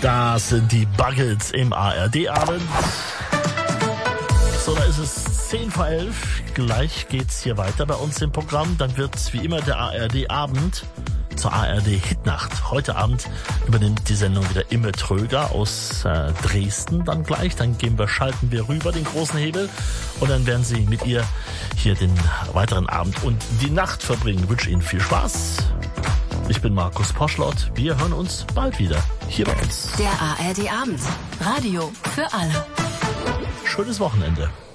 Das sind die Buggles im ARD-Abend. So, da ist es 10 vor 11. Gleich geht's hier weiter bei uns im Programm. Dann wird's wie immer der ARD-Abend zur ARD-Hitnacht. Heute Abend übernimmt die Sendung wieder Imme Tröger aus Dresden dann gleich. Dann schalten wir rüber den großen Hebel und dann werden Sie mit ihr hier den weiteren Abend und die Nacht verbringen. Ich wünsche Ihnen viel Spaß. Ich bin Markus Poschlott. Wir hören uns bald wieder hier bei uns. Der ARD-Abend. Radio für alle. Schönes Wochenende.